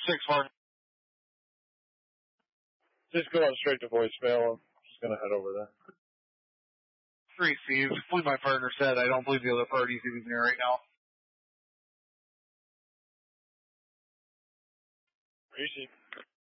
6-4. Just going straight to voicemail. I'm just going to head over there. 3 Steve. I believe my partner said I don't believe the other party's even here right now. Appreciate it.